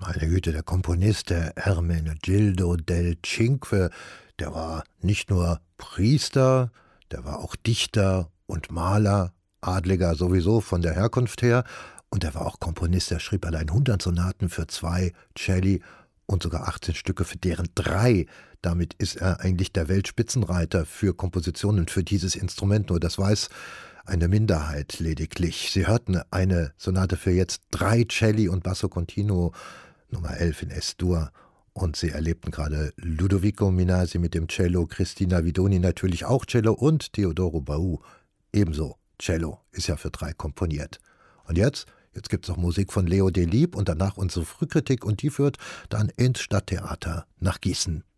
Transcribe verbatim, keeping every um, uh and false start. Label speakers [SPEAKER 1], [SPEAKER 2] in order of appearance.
[SPEAKER 1] Meine Güte, der Komponist, der Ermenegildo del Cinque, der war nicht nur Priester, der war auch Dichter und Maler, Adliger sowieso von der Herkunft her, und er war auch Komponist, er schrieb allein hundert Sonaten für zwei Celli und sogar achtzehn Stücke für deren drei. Damit ist er eigentlich der Weltspitzenreiter für Kompositionen für dieses Instrument, nur das weiß eine Minderheit lediglich. Sie hörten eine Sonate für jetzt drei Celli und Basso Continuo Nummer elf in S-Dur. Und Sie erlebten gerade Ludovico Minasi mit dem Cello, Cristina Vidoni natürlich auch Cello und Teodoro Bau ebenso. Cello ist ja für drei komponiert. Und jetzt, jetzt gibt es noch Musik von Leo Delibes und danach unsere Frühkritik und die führt dann ins Stadttheater nach Gießen.